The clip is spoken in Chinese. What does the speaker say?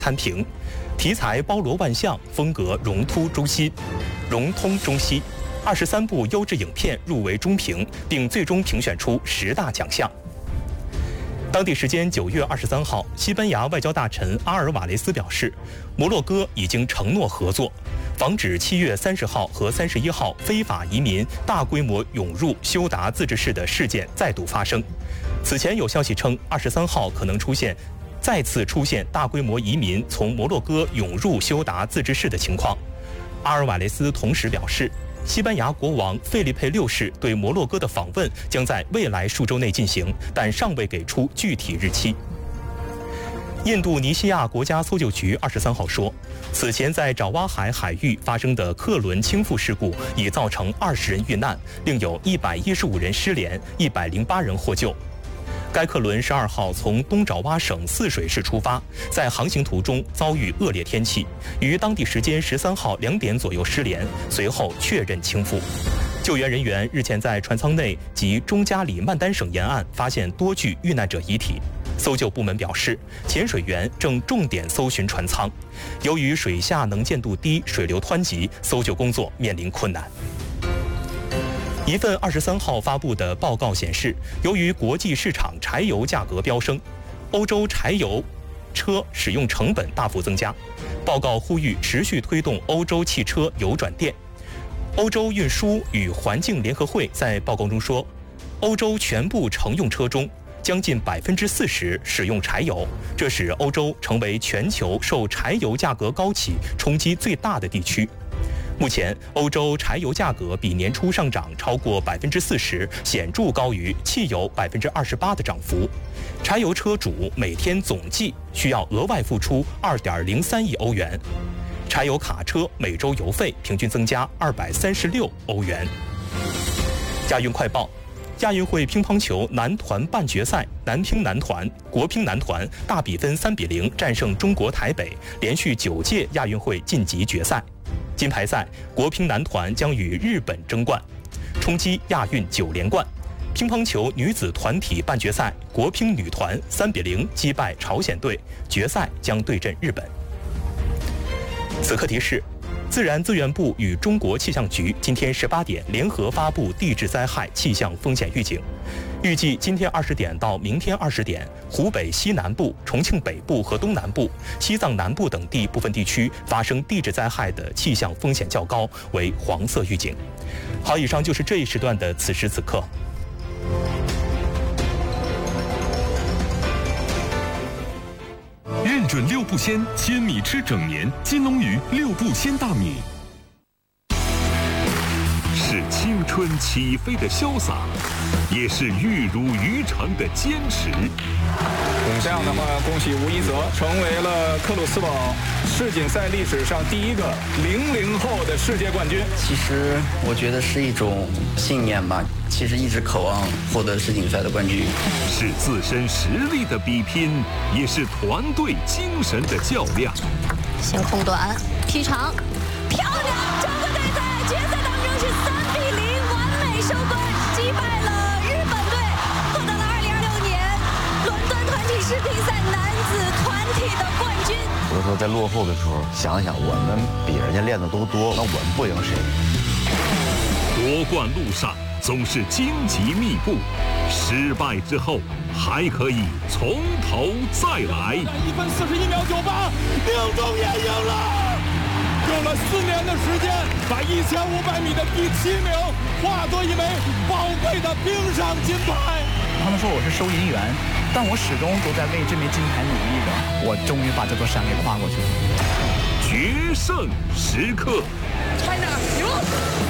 摊平，题材包罗万象，风格融通中西。23部优质影片入围中评，并最终评选出10大奖项。当地时间9月23号，西班牙外交大臣阿尔瓦雷斯表示，摩洛哥已经承诺合作，防止7月30号和31号非法移民大规模涌入休达自治市的事件再度发生。此前有消息称，23号可能再次出现大规模移民从摩洛哥涌入休达自治市的情况。阿尔瓦雷斯同时表示，西班牙国王费利佩6世对摩洛哥的访问将在未来数周内进行，但尚未给出具体日期。印度尼西亚国家搜救局23号说，此前在爪哇海海域发生的客轮倾覆事故已造成20人遇难，另有115人失联，108人获救。该客轮12号从东爪哇省泗水市出发，在航行途中遭遇恶劣天气，于当地时间13号2点左右失联，随后确认倾覆。救援人员日前在船舱内及中加里曼丹省沿岸发现多具遇难者遗体。搜救部门表示，潜水员正重点搜寻船舱，由于水下能见度低、水流湍急，搜救工作面临困难。一份23号发布的报告显示，由于国际市场柴油价格飙升，欧洲柴油车使用成本大幅增加。报告呼吁持续推动欧洲汽车油转电。欧洲运输与环境联合会在报告中说，欧洲全部乘用车中将近40%使用柴油，这使欧洲成为全球受柴油价格高企冲击最大的地区。目前，欧洲柴油价格比年初上涨超过40%，显著高于汽油28%的涨幅。柴油车主每天总计需要额外付出2.03亿欧元，柴油卡车每周油费平均增加236欧元。亚运快报：亚运会乒乓球男团半决赛，国乒男团大比分3-0战胜中国台北，连续9届亚运会晋级决赛。金牌赛，国乒男团将与日本争冠，冲击亚运9连冠。乒乓球女子团体半决赛，国乒女团3-0击败朝鲜队，决赛将对阵日本。此刻提示：自然资源部与中国气象局今天18点联合发布地质灾害气象风险预警。预计今天20点到明天20点，湖北西南部、重庆北部和东南部、西藏南部等地部分地区发生地质灾害的气象风险较高，为黄色预警。好，以上就是这一时段的此时此刻。 认准6步鲜，千米吃整年。金龙鱼6步鲜大米，是青春起飞的潇洒，也是玉如渔场的坚持。 这样的话，恭喜吴一泽成为了克鲁斯堡世锦赛历史上第一个00后的世界冠军。 其实我觉得是一种信念吧，其实一直渴望获得世锦赛的冠军。 是自身实力的比拼，也是团队精神的较量。 先空短劈长，漂亮！中国队在决赛当中是3-0完美收官，击败了日本队，获得了2026年伦敦团体世乒赛男子团体的冠军。 有的时候在落后的时候，想想我们比人家练的都多，那我们不赢谁？ 夺冠路上总是荆棘密布，失败之后还可以从头再来。 1分41秒98，宁中也赢了。用了4年的时间，把1500米的第7名化作一枚宝贵的冰上金牌。 他们说我是收银员，但我始终都在为这枚金牌努力着。我终于把这座山给跨过去了。 决胜时刻 China 赢了。